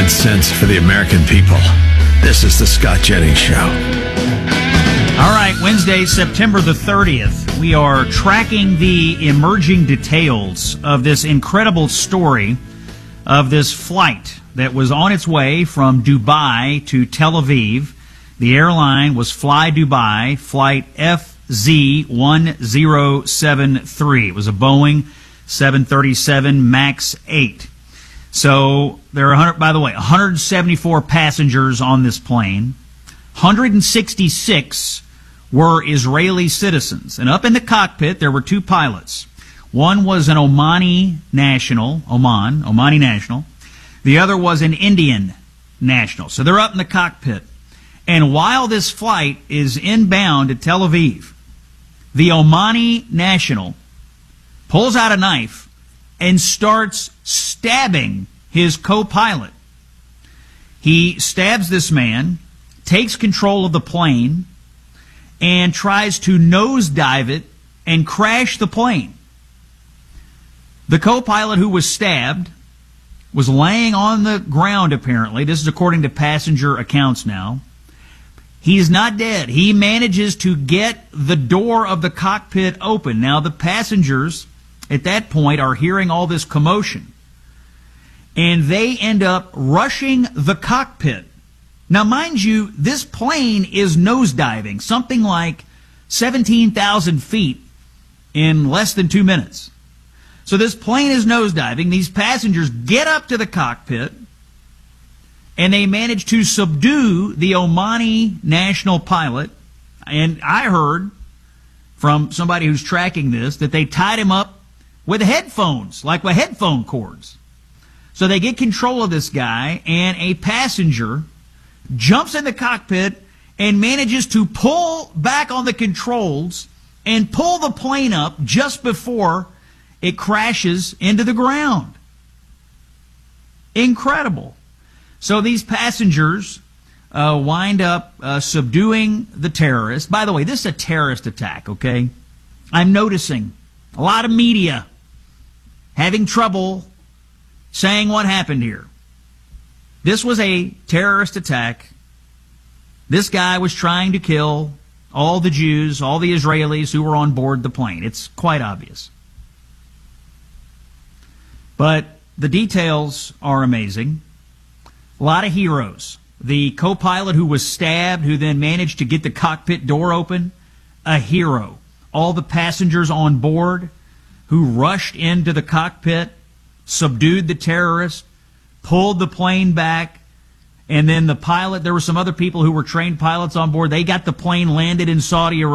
common sense for the American people. This is the Scott Jennings Show. All right, Wednesday, September the 30th. We are tracking the emerging details of this incredible story of this flight that was on its way from Dubai to Tel Aviv. The airline was Fly Dubai, flight FZ1073. It was a Boeing 737 MAX 8. So there are, by the way, 174 passengers on this plane. 166 were Israeli citizens. And up in the cockpit, there were two pilots. One was an Omani national. The other was an Indian national. So they're up in the cockpit. And while this flight is inbound to Tel Aviv, the Omani national pulls out a knife and starts stabbing his co-pilot. He stabs this man, takes control of the plane, and tries to nosedive it and crash the plane. The co-pilot who was stabbed was laying on the ground, apparently. This is according to passenger accounts now. He's not dead. He manages to get the door of the cockpit open. Now, the passengers at that point are hearing all this commotion, and they end up rushing the cockpit. Now, mind you, this plane is nosediving, something like 17,000 feet in less than 2 minutes. So this plane is nosediving. These passengers get up to the cockpit, and they manage to subdue the Omani national pilot. And I heard from somebody who's tracking this that they tied him up with headphones, like with headphone cords. So they get control of this guy, and a passenger jumps in the cockpit and manages to pull back on the controls and pull the plane up just before it crashes into the ground. Incredible. So these passengers wind up subduing the terrorists. By the way, this is a terrorist attack, okay? I'm noticing a lot of media having trouble saying what happened here. This was a terrorist attack. This guy was trying to kill all the Jews, all the Israelis who were on board the plane. It's quite obvious. But the details are amazing. A lot of heroes. The co-pilot who was stabbed, who then managed to get the cockpit door open, a hero. All the passengers on board who rushed into the cockpit, subdued the terrorists, pulled the plane back, and then the pilot, there were some other people who were trained pilots on board. They got the plane landed in Saudi Arabia.